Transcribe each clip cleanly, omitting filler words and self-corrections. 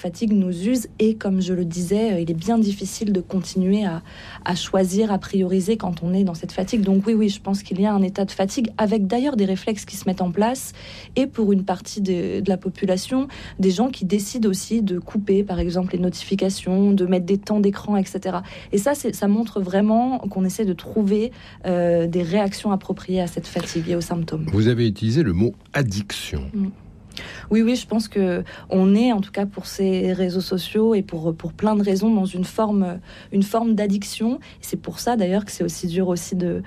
fatigue nous use et comme je le disais, il est bien difficile de continuer à choisir, à prioriser quand on est dans cette fatigue. Donc oui, je pense qu'il y a un état de fatigue avec d'ailleurs des réflexes qui se mettent en place et pour une partie de la population, des gens qui décident aussi de couper par exemple les notifications, de mettre des temps d'écran, etc. Et ça montre vraiment qu'on essaie de trouver des réactions appropriées à cette fatigue et aux symptômes. Vous avez utilisé le mot addiction. Oui, je pense que on est, en tout cas pour ces réseaux sociaux et pour plein de raisons, dans une forme d'addiction. Et c'est pour ça d'ailleurs que c'est aussi dur aussi de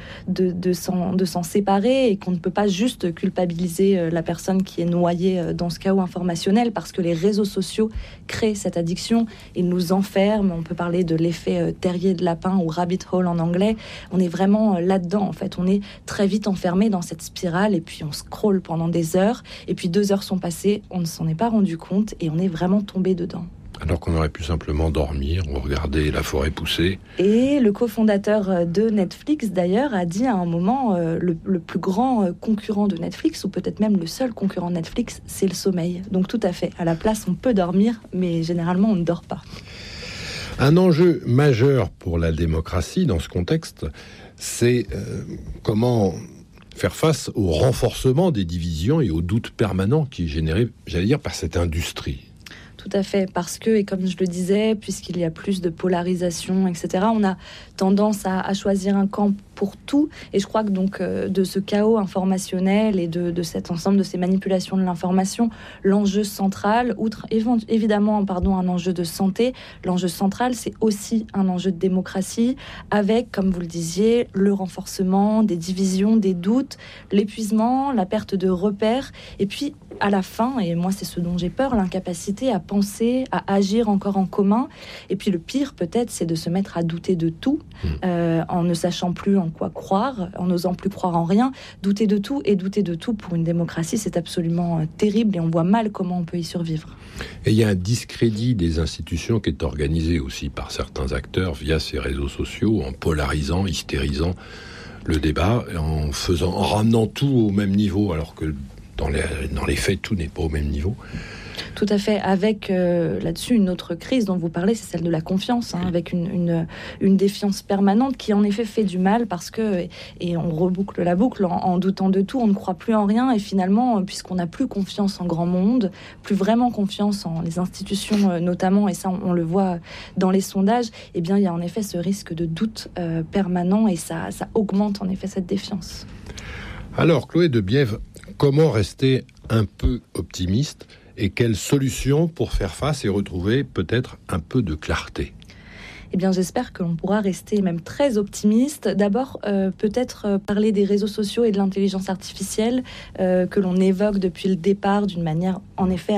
s'en séparer et qu'on ne peut pas juste culpabiliser la personne qui est noyée dans ce chaos informationnel parce que les réseaux sociaux créent cette addiction. Ils nous enferment. On peut parler de l'effet terrier de lapin ou rabbit hole en anglais. On est vraiment là-dedans en fait. On est très vite enfermé dans cette spirale et puis on scrolle pendant des heures et puis 2 heures sont passées, on ne s'en est pas rendu compte et on est vraiment tombé dedans. Alors qu'on aurait pu simplement dormir ou regarder la forêt pousser. Et le cofondateur de Netflix, d'ailleurs, a dit à un moment, le plus grand concurrent de Netflix, ou peut-être même le seul concurrent de Netflix, c'est le sommeil. Donc tout à fait, à la place, on peut dormir, mais généralement, on ne dort pas. Un enjeu majeur pour la démocratie dans ce contexte, c'est comment faire face au renforcement des divisions et au doute permanent qui est généré, j'allais dire, par cette industrie. Tout à fait, parce que, et comme je le disais, puisqu'il y a plus de polarisation, etc., on a tendance à choisir un camp pour tout. Et je crois que donc de ce chaos informationnel et de cet ensemble de ces manipulations de l'information, l'enjeu central, outre évidemment un enjeu de santé, l'enjeu central, c'est aussi un enjeu de démocratie, avec, comme vous le disiez, le renforcement des divisions, des doutes, l'épuisement, la perte de repères, et puis à la fin, et moi c'est ce dont j'ai peur, l'incapacité à penser, à agir encore en commun. Et puis le pire peut-être, c'est de se mettre à douter de tout, en ne sachant plus en quoi croire, en n'osant plus croire en rien. Douter de tout pour une démocratie, c'est absolument terrible et on voit mal comment on peut y survivre. Et il y a un discrédit des institutions qui est organisé aussi par certains acteurs via ces réseaux sociaux, en polarisant, hystérisant le débat, en ramenant tout au même niveau, alors que dans les faits, tout n'est pas au même niveau. Tout à fait, avec là-dessus une autre crise dont vous parlez, c'est celle de la confiance, avec une défiance permanente qui en effet fait du mal parce que, et on reboucle la boucle, en doutant de tout, on ne croit plus en rien et finalement, puisqu'on n'a plus confiance en grand monde, plus vraiment confiance en les institutions notamment, et ça on le voit dans les sondages, eh bien il y a en effet ce risque de doute permanent et ça augmente en effet cette défiance. Alors Chloé de Bièvre, comment rester un peu optimiste et quelles solutions pour faire face et retrouver peut-être un peu de clarté? Eh bien, j'espère que l'on pourra rester même très optimiste. D'abord, peut-être parler des réseaux sociaux et de l'intelligence artificielle que l'on évoque depuis le départ d'une manière, en effet,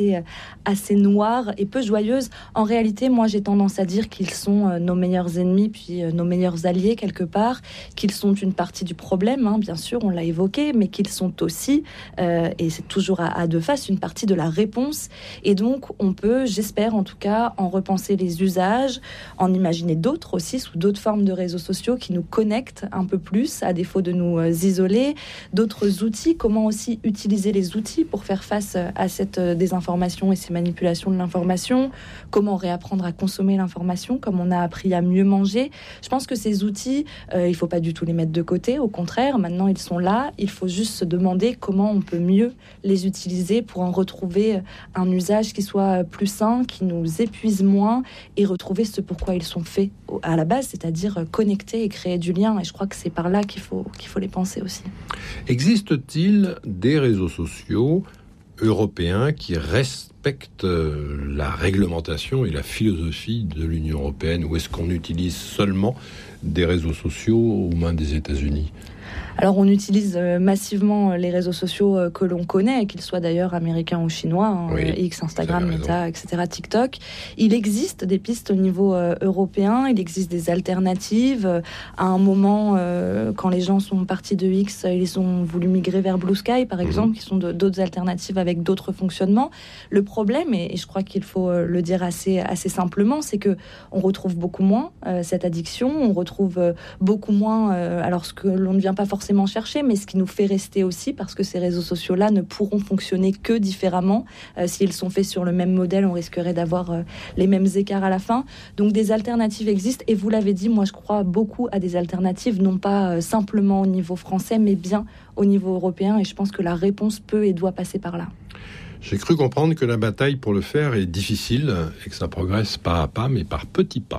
assez noire et peu joyeuse. En réalité, moi, j'ai tendance à dire qu'ils sont nos meilleurs ennemis, puis nos meilleurs alliés, quelque part, qu'ils sont une partie du problème, bien sûr, on l'a évoqué, mais qu'ils sont aussi, et c'est toujours à deux faces, une partie de la réponse. Et donc, on peut, j'espère en tout cas, en repenser les usages, en imaginer d'autres aussi, sous d'autres formes de réseaux sociaux qui nous connectent un peu plus, à défaut de nous isoler. D'autres outils, comment aussi utiliser les outils pour faire face à cette désinformation et ces manipulations de l'information. Comment réapprendre à consommer l'information, comme on a appris à mieux manger. Je pense que ces outils, il ne faut pas du tout les mettre de côté. Au contraire, maintenant ils sont là. Il faut juste se demander comment on peut mieux les utiliser pour en retrouver un usage qui soit plus sain, qui nous épuise moins et retrouver ce pourquoi ils sont faits à la base, c'est-à-dire connecter et créer du lien. Et je crois que c'est par là qu'il faut les penser aussi. Existe-t-il des réseaux sociaux européens qui respectent la réglementation et la philosophie de l'Union européenne, ou est-ce qu'on utilise seulement des réseaux sociaux aux mains des États-Unis ? Alors, on utilise massivement les réseaux sociaux que l'on connaît, qu'ils soient d'ailleurs américains ou chinois, oui, X, Instagram, Meta, etc., TikTok. Il existe des pistes au niveau européen, il existe des alternatives. À un moment, quand les gens sont partis de X, ils ont voulu migrer vers Blue Sky, par exemple, qui sont d'autres alternatives avec d'autres fonctionnements. Le problème, et je crois qu'il faut le dire assez simplement, c'est que on retrouve beaucoup moins cette addiction, on retrouve beaucoup moins, alors ce que l'on ne vient pas forcément cherché, mais ce qui nous fait rester aussi, parce que ces réseaux sociaux-là ne pourront fonctionner que différemment. S'ils sont faits sur le même modèle, on risquerait d'avoir les mêmes écarts à la fin. Donc des alternatives existent, et vous l'avez dit, moi je crois beaucoup à des alternatives, non pas simplement au niveau français, mais bien au niveau européen, et je pense que la réponse peut et doit passer par là. J'ai cru comprendre que la bataille pour le faire est difficile et que ça progresse pas à pas, mais par petits pas.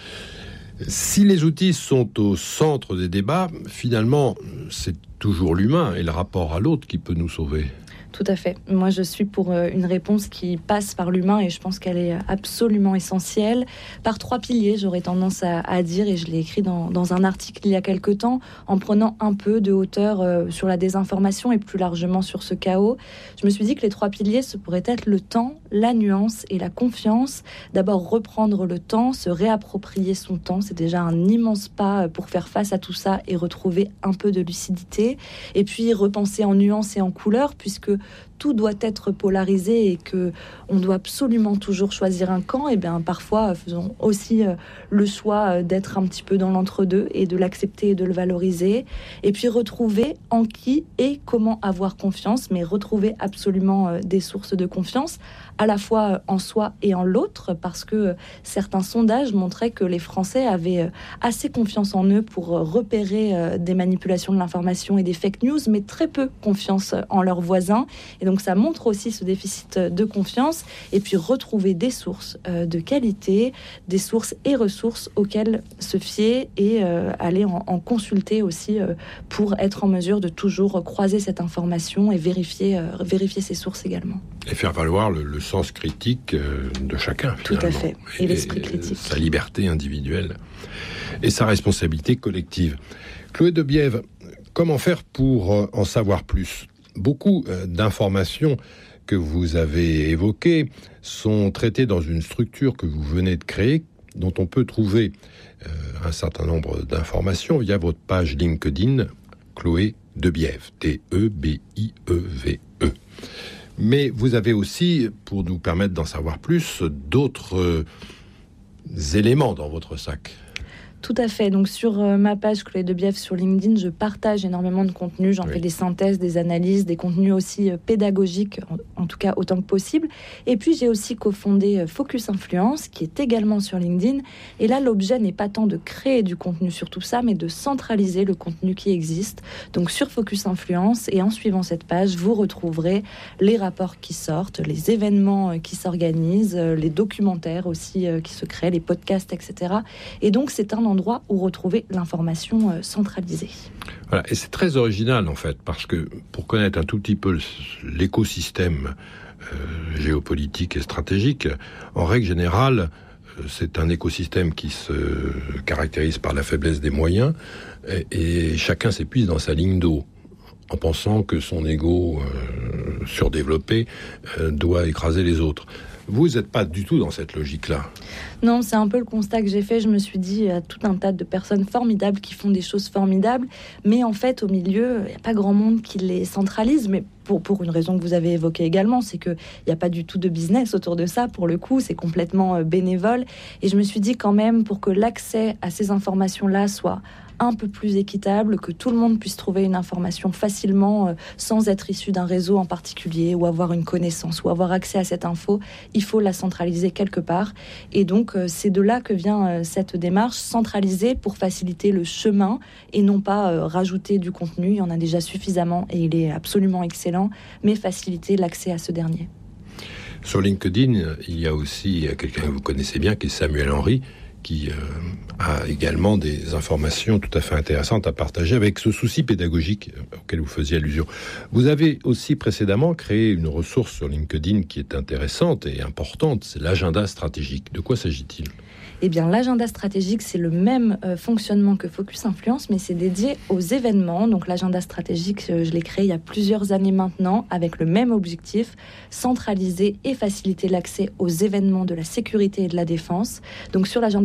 Si les outils sont au centre des débats, finalement, c'est toujours l'humain et le rapport à l'autre qui peut nous sauver. Tout à fait. Moi, je suis pour une réponse qui passe par l'humain, et je pense qu'elle est absolument essentielle. Par 3 piliers, j'aurais tendance à dire, et je l'ai écrit dans un article il y a quelque temps, en prenant un peu de hauteur sur la désinformation et plus largement sur ce chaos. Je me suis dit que les 3 piliers, ce pourrait être le temps, la nuance et la confiance. D'abord, reprendre le temps, se réapproprier son temps. C'est déjà un immense pas pour faire face à tout ça et retrouver un peu de lucidité. Et puis, repenser en nuance et en couleur, puisque tout doit être polarisé et que on doit absolument toujours choisir un camp. Et bien parfois faisons aussi le choix d'être un petit peu dans l'entre-deux et de l'accepter et de le valoriser. Et puis retrouver en qui et comment avoir confiance, mais retrouver absolument des sources de confiance, à la fois en soi et en l'autre, parce que certains sondages montraient que les Français avaient assez confiance en eux pour repérer des manipulations de l'information et des fake news, mais très peu confiance en leurs voisins. Et donc ça montre aussi ce déficit de confiance. Et puis retrouver des sources de qualité, des sources et ressources auxquelles se fier et aller en consulter aussi pour être en mesure de toujours croiser cette information et vérifier ses sources également. Et faire valoir le sens critique de chacun, finalement. Tout à fait. Et l'esprit critique. Sa liberté individuelle et sa responsabilité collective. Chloé de Bièvre, comment faire pour en savoir plus ? Beaucoup d'informations que vous avez évoquées sont traitées dans une structure que vous venez de créer, dont on peut trouver un certain nombre d'informations via votre page LinkedIn, Chloé de Bièvre, T-E-B-I-E-V-E. Mais vous avez aussi, pour nous permettre d'en savoir plus, d'autres éléments dans votre sac. Tout à fait. Donc sur ma page Chloé de Bièvre sur LinkedIn, je partage énormément de contenu. J'en fais des synthèses, des analyses, des contenus aussi pédagogiques, en tout cas autant que possible. Et puis j'ai aussi cofondé Focus Influence, qui est également sur LinkedIn. Et là, l'objet n'est pas tant de créer du contenu sur tout ça, mais de centraliser le contenu qui existe. Donc sur Focus Influence, et en suivant cette page, vous retrouverez les rapports qui sortent, les événements qui s'organisent, les documentaires aussi qui se créent, les podcasts, etc. Et donc c'est un endroit où retrouver l'information centralisée. Voilà, et c'est très original en fait, parce que pour connaître un tout petit peu l'écosystème géopolitique et stratégique, en règle générale, c'est un écosystème qui se caractérise par la faiblesse des moyens, et chacun s'épuise dans sa ligne d'eau, en pensant que son ego surdéveloppé doit écraser les autres. Vous n'êtes pas du tout dans cette logique-là. Non, c'est un peu le constat que j'ai fait. Je me suis dit, il y a tout un tas de personnes formidables qui font des choses formidables, mais en fait, au milieu, il n'y a pas grand monde qui les centralise, mais pour une raison que vous avez évoquée également, c'est qu'il n'y a pas du tout de business autour de ça, pour le coup, c'est complètement bénévole. Et je me suis dit quand même, pour que l'accès à ces informations-là soit un peu plus équitable, que tout le monde puisse trouver une information facilement sans être issu d'un réseau en particulier ou avoir une connaissance ou avoir accès à cette info, il faut la centraliser quelque part. Et donc c'est de là que vient cette démarche, centralisée pour faciliter le chemin et non pas rajouter du contenu. Il y en a déjà suffisamment et il est absolument excellent, mais faciliter l'accès à ce dernier. Sur LinkedIn, il y a aussi quelqu'un que vous connaissez bien, qui est Samuel Henry, qui a également des informations tout à fait intéressantes à partager avec ce souci pédagogique auquel vous faisiez allusion. Vous avez aussi précédemment créé une ressource sur LinkedIn qui est intéressante et importante, c'est l'agenda stratégique. De quoi s'agit-il ? Eh bien, l'agenda stratégique, c'est le même fonctionnement que Focus Influence, mais c'est dédié aux événements. Donc, l'agenda stratégique, je l'ai créé il y a plusieurs années maintenant, avec le même objectif, centraliser et faciliter l'accès aux événements de la sécurité et de la défense. Donc, sur l'agenda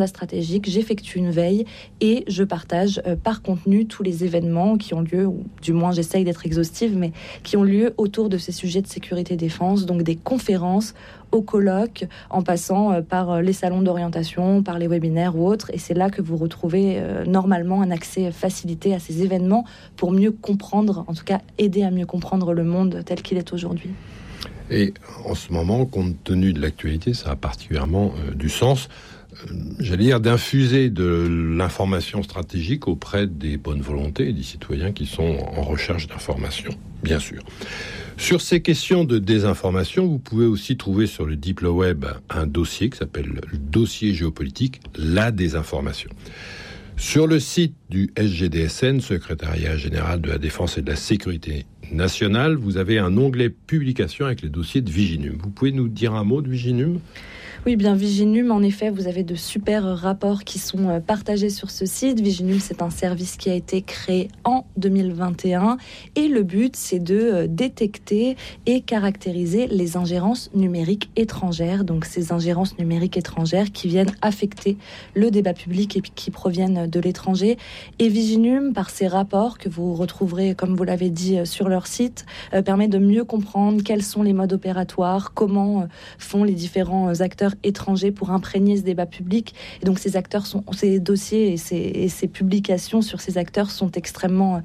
stratégique, j'effectue une veille et je partage par contenu tous les événements qui ont lieu, ou du moins j'essaye d'être exhaustive, mais qui ont lieu autour de ces sujets de sécurité-défense, donc des conférences, aux colloques, en passant par les salons d'orientation, par les webinaires ou autres. Et c'est là que vous retrouvez normalement un accès facilité à ces événements pour mieux comprendre, en tout cas aider à mieux comprendre le monde tel qu'il est aujourd'hui. Et en ce moment, compte tenu de l'actualité, ça a particulièrement du sens, j'allais dire, d'infuser de l'information stratégique auprès des bonnes volontés et des citoyens qui sont en recherche d'informations, bien sûr. Sur ces questions de désinformation, vous pouvez aussi trouver sur le DiploWeb un dossier qui s'appelle le dossier géopolitique, la désinformation. Sur le site du SGDSN, Secrétariat général de la Défense et de la Sécurité nationale, vous avez un onglet publication avec les dossiers de Viginum. Vous pouvez nous dire un mot de Viginum ? Oui, bien Viginum, en effet, vous avez de super rapports qui sont partagés sur ce site. Viginum, c'est un service qui a été créé en 2021 et le but, c'est de détecter et caractériser les ingérences numériques étrangères. Donc ces ingérences numériques étrangères qui viennent affecter le débat public et qui proviennent de l'étranger. Et Viginum, par ses rapports que vous retrouverez, comme vous l'avez dit, sur leur site, permet de mieux comprendre quels sont les modes opératoires, comment font les différents acteurs étrangers pour imprégner ce débat public. Et donc ces dossiers et ces publications sur ces acteurs sont extrêmement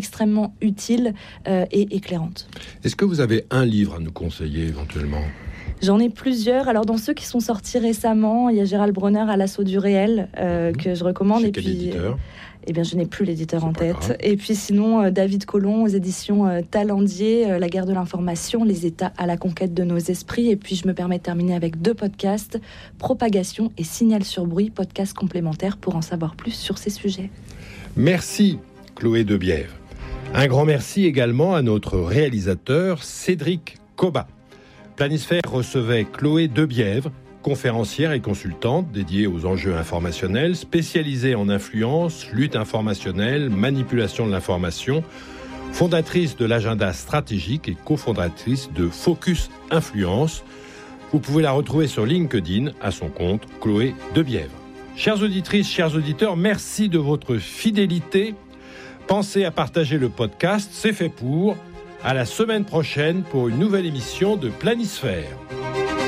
utiles et éclairantes. Est-ce que vous avez un livre à nous conseiller éventuellement ? J'en ai plusieurs. Alors dans ceux qui sont sortis récemment, il y a Gérald Bronner à l'assaut du réel que je recommande. Chez quel éditeur ? Eh bien, je n'ai plus l'éditeur en tête. Grave. Et puis sinon, David Collomb aux éditions Talendier, La guerre de l'information, les États à la conquête de nos esprits. Et puis, je me permets de terminer avec 2 podcasts, Propagation et Signal sur bruit, podcast complémentaires pour en savoir plus sur ces sujets. Merci, Chloé Debièvre. Un grand merci également à notre réalisateur, Cédric Cobat. Planisphère recevait Chloé Debièvre, conférencière et consultante dédiée aux enjeux informationnels, spécialisée en influence, lutte informationnelle, manipulation de l'information, fondatrice de l'agenda stratégique et cofondatrice de Focus Influence. Vous pouvez la retrouver sur LinkedIn à son compte Chloé Debièvre. Chères auditrices, chers auditeurs, merci de votre fidélité. Pensez à partager le podcast, c'est fait pour. À la semaine prochaine pour une nouvelle émission de Planisphère.